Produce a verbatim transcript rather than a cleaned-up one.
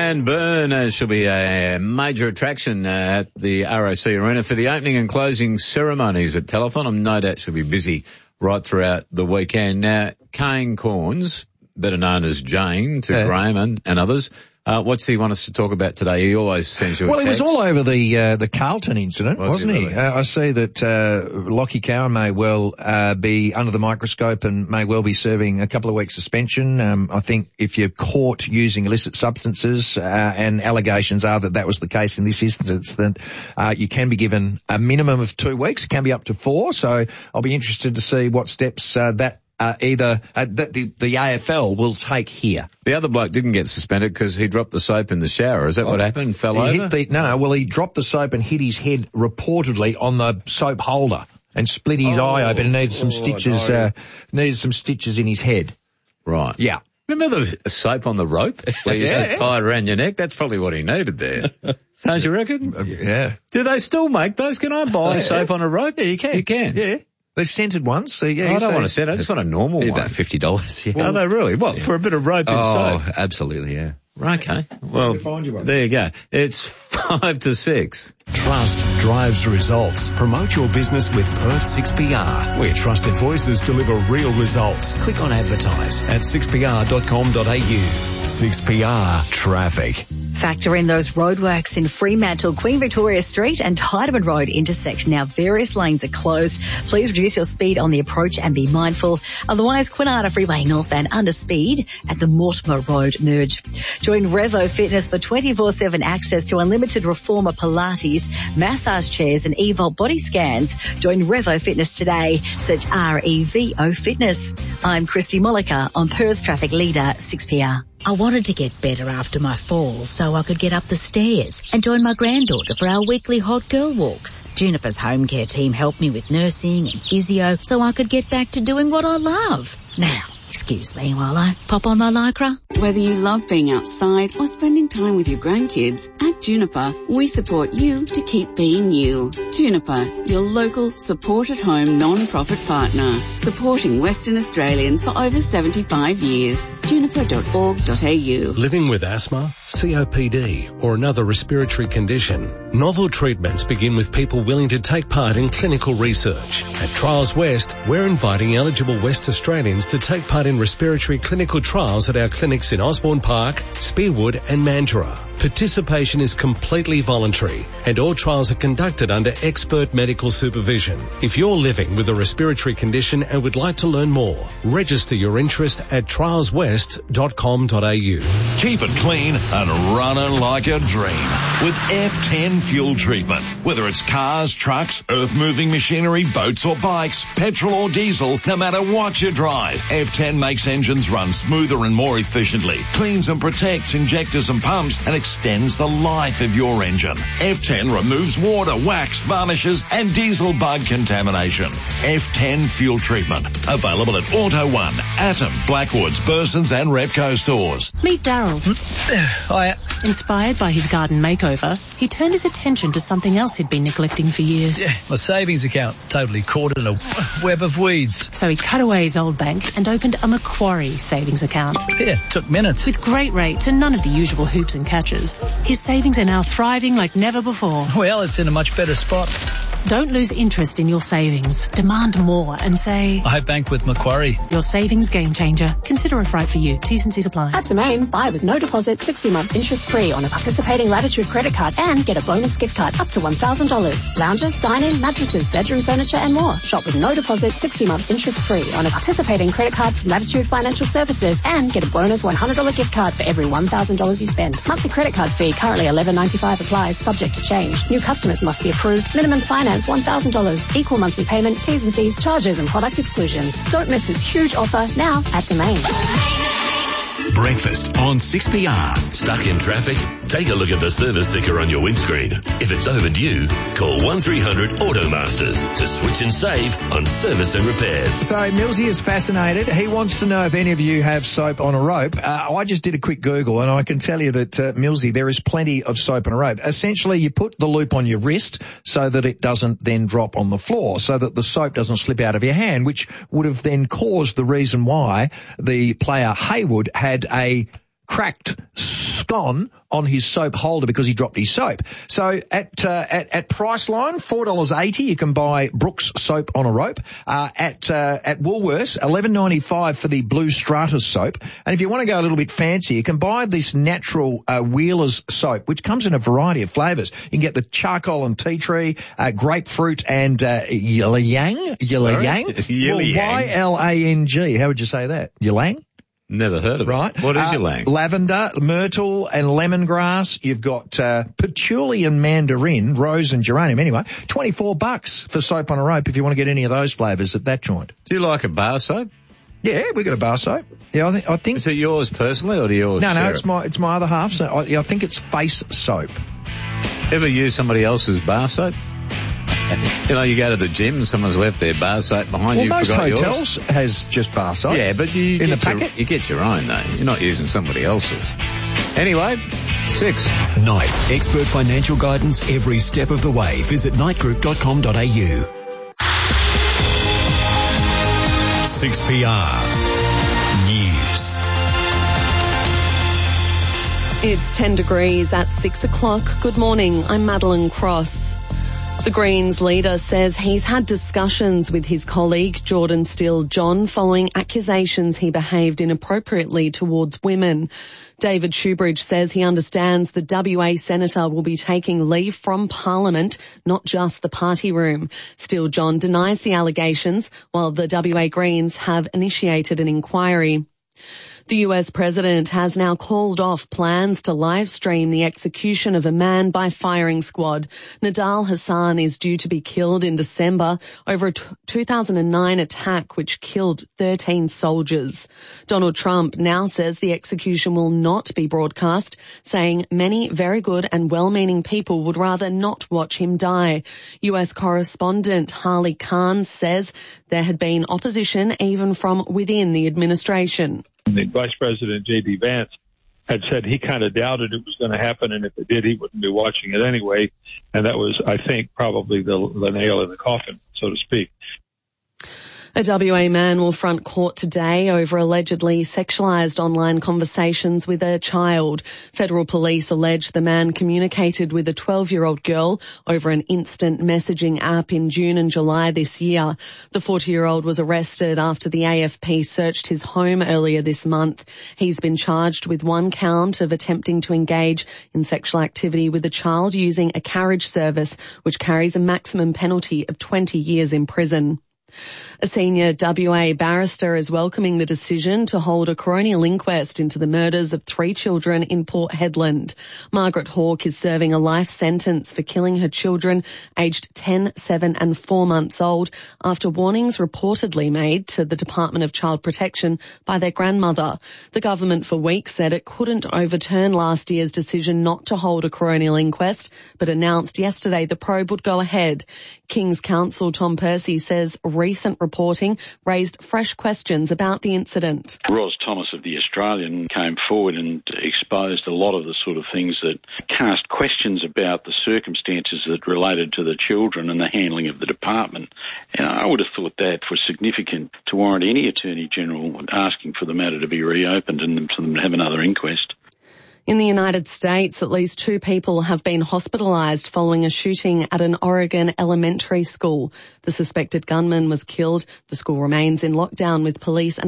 Stan Byrne uh, shall be a major attraction uh, at the R O C Arena for the opening and closing ceremonies at Telethon. I'm no doubt she'll be busy right throughout the weekend. Now, Kane Corns, better known as Jane to yeah. Graham and, and others, uh, what's he want us to talk about today? He always sends you a Well, text. he was all over the uh, the Carlton incident, was wasn't he? he? Really? Uh, I see that uh, Lockie Cowan may well uh, be under the microscope and may well be serving a couple of weeks suspension. Um, I think if you're caught using illicit substances, uh, and allegations are that that was the case in this instance, that uh, you can be given a minimum of two weeks. It can be up to four. So I'll be interested to see what steps uh, that Uh, either uh, that the, the A F L will take here. The other bloke didn't get suspended because he dropped the soap in the shower. Is that oh, what happened? Fell he over? Hit the, no, no. Well, he dropped the soap and hit his head reportedly on the soap holder and split his oh, eye open and needed some oh, stitches. no. Uh, needed some stitches in his head. Right. Yeah. Remember the soap on the rope where you yeah. had tied around your neck? That's probably what he needed there. Don't you reckon? Uh, yeah. Do they still make those? Can I buy yeah. soap on a rope? Yeah, you can. You can. Yeah. They're scented ones. So yeah, oh, I don't say, want a scent. I just want a normal one. About fifty dollars. Yeah. Are they really? What, yeah. for a bit of rope and oh, soap? Oh, absolutely, yeah. Okay. Well, find you one. There you go. It's five to six. Trust drives results. Promote your business with Perth six P R, where trusted voices deliver real results. Click on advertise at six p r dot com dot a u. six P R Traffic. Factor in those roadworks in Fremantle, Queen Victoria Street and Heidemann Road intersection. Now various lanes are closed. Please reduce your speed on the approach and be mindful. Otherwise, Kwinana Freeway northbound under speed at the Mortimer Road merge. Join Revo Fitness for twenty-four seven access to unlimited reformer Pilates, massage chairs and Evolt body scans. Join Revo Fitness today. Search R E V O Fitness. I'm Christy Mollica on Perth's Traffic Leader six P R. I wanted to get better after my fall so I could get up the stairs and join my granddaughter for our weekly hot girl walks. Juniper's home care team helped me with nursing and physio so I could get back to doing what I love. Now, excuse me while I pop on my Lycra. Whether you love being outside or spending time with your grandkids, at Juniper, we support you to keep being you. Juniper, your local support-at-home non-profit partner, supporting Western Australians for over seventy-five years. juniper dot org dot a u. Living with asthma, C O P D, or another respiratory condition? Novel treatments begin with people willing to take part in clinical research. At Trials West, we're inviting eligible West Australians to take part in respiratory clinical trials at our clinics in Osborne Park, Spearwood and Mandurah. Participation is completely voluntary and all trials are conducted under expert medical supervision. If you're living with a respiratory condition and would like to learn more, register your interest at trials west dot com dot a u. Keep it clean and running like a dream with F ten fuel treatment. Whether it's cars, trucks, earth-moving machinery, boats or bikes, petrol or diesel, no matter what you drive, F ten makes engines run smoother and more efficiently, cleans and protects injectors and pumps, and extends the life of your engine. F ten removes water, wax, varnishes and diesel bug contamination. F ten fuel treatment. Available at Auto One, Atom, Blackwoods, Burson's and Repco stores. Meet Daryl. Hiya. Inspired by his garden makeover, he turned his attention to something else he'd been neglecting for years. Yeah, my savings account totally caught in a web of weeds. So he cut away his old bank and opened a Macquarie savings account. Yeah, took minutes. With great rates and none of the usual hoops and catches, his savings are now thriving like never before. Well, it's in a much better spot. Don't lose interest in your savings. Demand more and say, I bank with Macquarie. Your savings game changer. Consider it right for you. T's and C's apply. At Domain, buy with no deposit, sixty months interest free on a participating Latitude credit card and get a bonus gift card up to one thousand dollars. Lounges, dining, mattresses, bedroom furniture and more. Shop with no deposit, sixty months interest free on a participating credit card from Latitude Financial Services and get a bonus one hundred dollars gift card for every one thousand dollars you spend. Monthly credit card fee currently eleven ninety-five applies, subject to change. New customers must be approved. Minimum finance one thousand dollars. Equal monthly payment, T's and C's, charges and product exclusions. Don't miss this huge offer now at Domain. Breakfast on six P R. Stuck in traffic? Take a look at the service sticker on your windscreen. If it's overdue, call one three hundred Automasters to switch and save on service and repairs. So Millsy is fascinated. He wants to know if any of you have soap on a rope. Uh, I just did a quick Google and I can tell you that, uh, Millsy, there is plenty of soap on a rope. Essentially, you put the loop on your wrist so that it doesn't then drop on the floor, so that the soap doesn't slip out of your hand, which would have then caused the reason why the player Haywood had a cracked gone on his soap holder because he dropped his soap. So at uh, at, at Priceline, four dollars eighty, you can buy Brooks soap on a rope. Uh, at uh, at Woolworths, eleven ninety-five for the Blue Stratus soap. And if you want to go a little bit fancy, you can buy this natural uh, Wheeler's soap, which comes in a variety of flavours. You can get the charcoal and tea tree, uh, grapefruit and uh, ylang, ylang, well, Y L A N G. How would you say that? Ylang? Never heard of right. it. What is uh, ylang? Lavender, myrtle and lemongrass. You've got uh, patchouli and mandarin, rose and geranium. Anyway, twenty-four bucks for soap on a rope if you want to get any of those flavours at that joint. Do you like a bar soap? Yeah, we got a bar soap. Yeah, I think. I think. Is it yours personally or do yours? No, no, share it's it? my it's my other half. So I, I think it's face soap. Ever use somebody else's bar soap? You know, you go to the gym and someone's left their bar soap behind well, you. Most forgot hotels yours. has just bar soap. Yeah, but you in get the packet. Your, you get your own though. You're not using somebody else's. Anyway, six. Knight, expert financial guidance every step of the way. Visit knight group dot com dot a u. six P R News. It's ten degrees at six o'clock. Good morning. I'm Madeline Cross. The Greens leader says he's had discussions with his colleague Jordan Steele John following accusations he behaved inappropriately towards women. David Shoebridge says he understands the W A senator will be taking leave from Parliament, not just the party room. Steele John denies the allegations, while the W A Greens have initiated an inquiry. The U S president has now called off plans to live stream the execution of a man by firing squad. Nidal Hassan is due to be killed in December over a two thousand nine attack which killed thirteen soldiers. Donald Trump now says the execution will not be broadcast, saying many very good and well-meaning people would rather not watch him die. U S correspondent Harley Kahn says there had been opposition even from within the administration. The Vice President J D Vance had said he kind of doubted it was going to happen, and if it did, he wouldn't be watching it anyway. And that was, I think, probably the, the nail in the coffin, so to speak. A W A man will front court today over allegedly sexualised online conversations with a child. Federal police allege the man communicated with a twelve-year-old girl over an instant messaging app in June and July this year. The forty-year-old was arrested after the A F P searched his home earlier this month. He's been charged with one count of attempting to engage in sexual activity with a child using a carriage service, which carries a maximum penalty of twenty years in prison. A senior W A barrister is welcoming the decision to hold a coronial inquest into the murders of three children in Port Hedland. Margaret Hawke is serving a life sentence for killing her children aged ten, seven and four months old after warnings reportedly made to the Department of Child Protection by their grandmother. The government for weeks said it couldn't overturn last year's decision not to hold a coronial inquest, but announced yesterday the probe would go ahead. King's Counsel Tom Percy says recent reporting raised fresh questions about the incident. Ros Thomas of The Australian came forward and exposed a lot of the sort of things that cast questions about the circumstances that related to the children and the handling of the department. And I would have thought that was significant to warrant any Attorney General asking for the matter to be reopened and for them to have another inquest. In the United States, at least two people have been hospitalised following a shooting at an Oregon elementary school. The suspected gunman was killed. The school remains in lockdown with police and